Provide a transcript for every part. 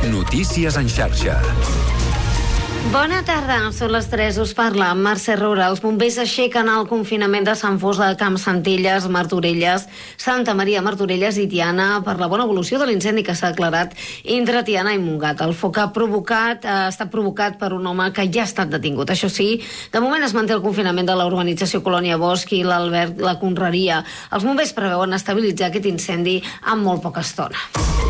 Notícies en xarxa. Bona tarda, són les 3, us parla Mercè Roura. Els bombers aixequen el confinament de Sant Fost de Campsentelles, Martorelles, Santa Maria, Martorelles i Tiana per la bona evolució de l'incendi que s'ha declarat entre Tiana i Montgat. El foc ha estat provocat per un home que ja ha estat detingut. Això sí, de moment es manté el confinament de la urbanització Colònia Bosch i l'Alberg La Conreria. Els bombers preveuen estabilitzar aquest incendi en molt poca estona.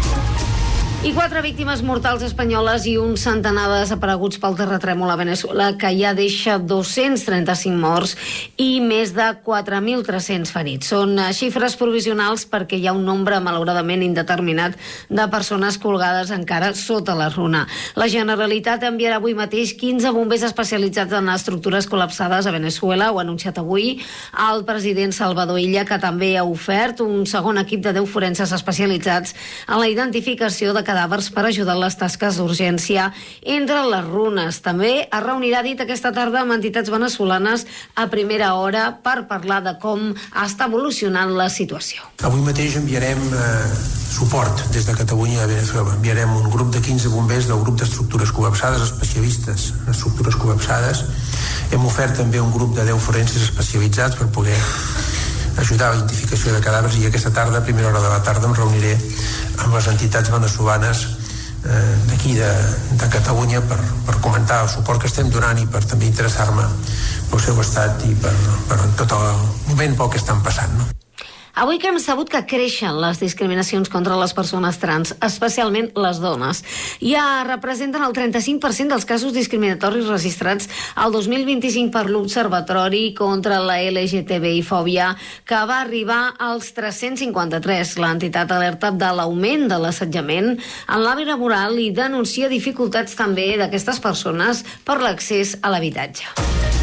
I 4 víctimes mortals espanyoles i un centenar de desapareguts pel terratrèmol a Veneçuela, que ja deixa 235 morts i més de 4.300 ferits. Són xifres provisionals perquè hi ha un nombre malauradament indeterminat de persones colgades encara sota la runa. La Generalitat enviarà avui mateix 15 bombers especialitzats en estructures col·lapsades a Veneçuela. Ho ha anunciat avui el president Salvador Illa, que també ha ofert un segon equip de 10 forenses especialitzats en la identificació de cadàvers per ajudar en les tasques d'urgència entre les runes. També es reunirà, dit aquesta tarda, amb entitats veneçolanes a primera hora per parlar de com està evolucionant la situació. Avui mateix enviarem suport des de Catalunya a Veneçuela. Enviarem un grup de 15 bombers del grup d'estructures col·lapsades, especialistes en estructures col·lapsades. Hem ofert també un grup de 10 forenses especialitzats per poder ajudar a la identificació de cadàvers, i aquesta tarda, a primera hora de la tarda, em reuniré amb les entitats veneçolanes d'aquí de Catalunya per comentar el suport que estem donant i per també interessar-me pel seu estat i per tot el moment pel que estan passant, no? Avui que hem sabut que creixen les discriminacions contra les persones trans, especialment les dones. Ja representen el 35% dels casos discriminatoris registrats al 2025 per l'Observatori contra la LGTBI-fòbia, que va arribar als 353. L'entitat alerta de l'augment de l'assetjament en l'àmbit laboral i denuncia dificultats també d'aquestes persones per l'accés a l'habitatge.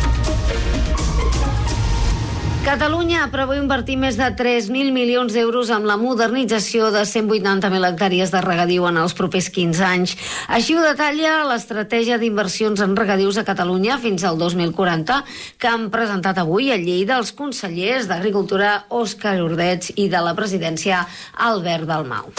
Catalunya preveu invertir més de 3.000 milions d'euros en la modernització de 180.000 hectàrees de regadiu en els propers 15 anys. Així ho detalla l'estratègia d'inversions en regadius a Catalunya fins al 2040, que han presentat avui a Lleida els consellers d'Agricultura Òscar Ordeig i de la Presidència Albert Dalmau.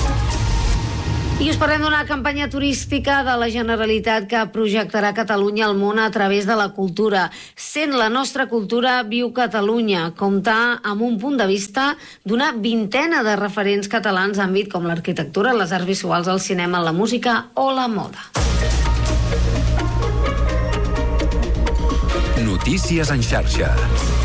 I us parlem d'una campanya turística de la Generalitat que projectarà Catalunya al món a través de la cultura. Sent la nostra cultura, viu Catalunya. Comptar amb un punt de vista d'una vintena de referents catalans en àmbit com l'arquitectura, les arts visuals, el cinema, la música o la moda. Notícies en xarxa.